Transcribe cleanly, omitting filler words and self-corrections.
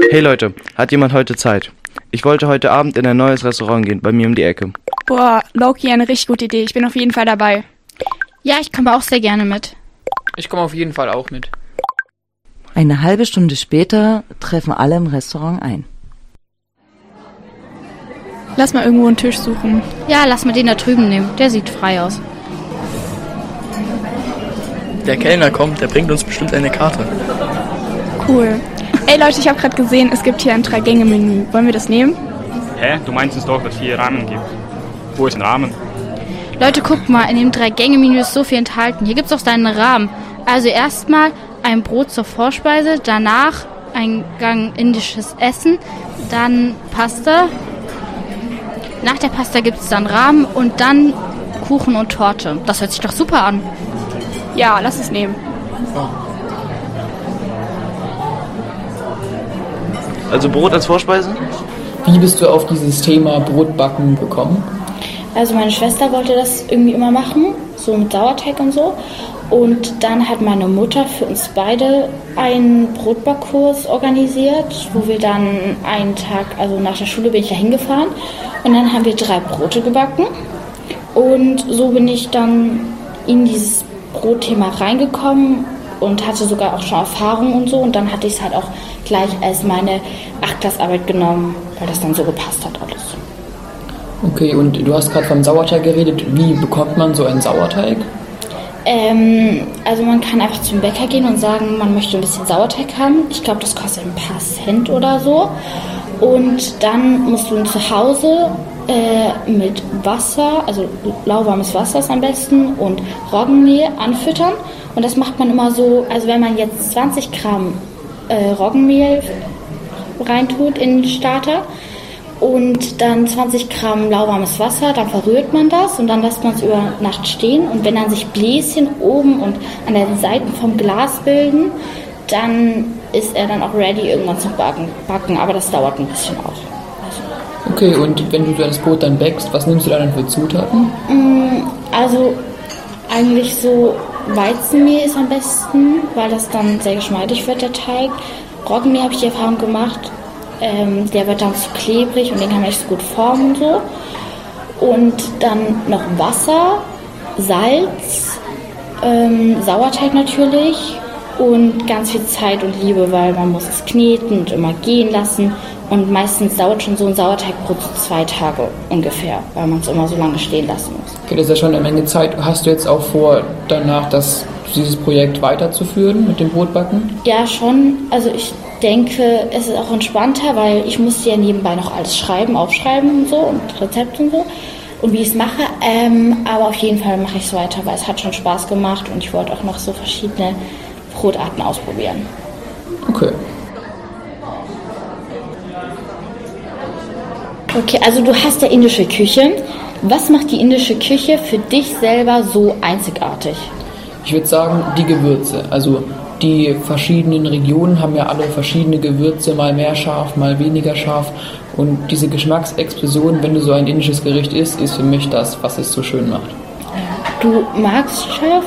Hey Leute, hat jemand heute Zeit? Ich wollte heute Abend in ein neues Restaurant gehen, bei mir um die Ecke. Boah, Loki, eine richtig gute Idee. Ich bin auf jeden Fall dabei. Ja, ich komme auch sehr gerne mit. Ich komme auf jeden Fall auch mit. Eine halbe Stunde später treffen alle im Restaurant ein. Lass mal irgendwo einen Tisch suchen. Ja, lass mal den da drüben nehmen. Der sieht frei aus. Der Kellner kommt, der bringt uns bestimmt eine Karte. Cool. Ey Leute, ich habe gerade gesehen, es gibt hier ein 3-Gänge-Menü. Wollen wir das nehmen? Hä? Du meinst es doch, dass es hier Ramen gibt. Wo ist ein Ramen? Leute, guckt mal, in dem 3-Gänge-Menü ist so viel enthalten. Hier gibt's auch seinen Rahmen. Also erstmal ein Brot zur Vorspeise, danach ein Gang indisches Essen, dann Pasta. Nach der Pasta gibt's dann Ramen und dann Kuchen und Torte. Das hört sich doch super an. Ja, lass es nehmen. Also Brot als Vorspeise? Wie bist du auf dieses Thema Brotbacken gekommen? Also meine Schwester wollte das irgendwie immer machen, so mit Sauerteig und so. Und dann hat meine Mutter für uns beide einen Brotbackkurs organisiert, wo wir dann einen Tag, also nach der Schule bin ich da hingefahren und dann haben wir 3 Brote gebacken. Und so bin ich dann in dieses Brotthema reingekommen und hatte sogar auch schon Erfahrung und so. Und dann hatte ich es halt auch gleich als meine 8-Klassarbeit genommen, weil das dann so gepasst hat alles. Okay, und du hast gerade vom Sauerteig geredet. Wie bekommt man so einen Sauerteig? Also man kann einfach zum Bäcker gehen und sagen, man möchte ein bisschen Sauerteig haben. Ich glaube, das kostet ein paar Cent oder so. Und dann musst du ihn zu Hause mit Wasser, also lauwarmes Wasser ist am besten, und Roggenmehl anfüttern. Und das macht man immer so, also wenn man jetzt 20 Gramm Roggenmehl reintut in den Starter und dann 20 Gramm lauwarmes Wasser, dann verrührt man das und dann lässt man es über Nacht stehen. Und wenn dann sich Bläschen oben und an den Seiten vom Glas bilden, dann ist er dann auch ready, irgendwann zum Backen. Aber das dauert ein bisschen auch. Okay, und wenn du das Brot dann backst, was nimmst du dann für Zutaten? Also eigentlich so Weizenmehl ist am besten, weil das dann sehr geschmeidig wird, der Teig. Roggenmehl habe ich die Erfahrung gemacht, der wird dann zu klebrig und den kann man nicht so gut formen und so. Und dann noch Wasser, Salz, Sauerteig natürlich und ganz viel Zeit und Liebe, weil man muss es kneten und immer gehen lassen. Und meistens dauert schon so ein Sauerteigbrot 2 Tage ungefähr, weil man es immer so lange stehen lassen muss. Okay, das ist ja schon eine Menge Zeit. Hast du jetzt auch vor, danach dieses Projekt weiterzuführen mit dem Brotbacken? Ja, schon. Also ich denke, es ist auch entspannter, weil ich musste ja nebenbei noch alles aufschreiben und so und Rezepte und so und wie ich es mache. Aber auf jeden Fall mache ich es weiter, weil es hat schon Spaß gemacht und ich wollte auch noch so verschiedene Brotarten ausprobieren. Okay. Okay, also du hast ja indische Küche. Was macht die indische Küche für dich selber so einzigartig? Ich würde sagen, die Gewürze. Also die verschiedenen Regionen haben ja alle verschiedene Gewürze, mal mehr scharf, mal weniger scharf. Und diese Geschmacksexplosion, wenn du so ein indisches Gericht isst, ist für mich das, was es so schön macht. Du magst scharf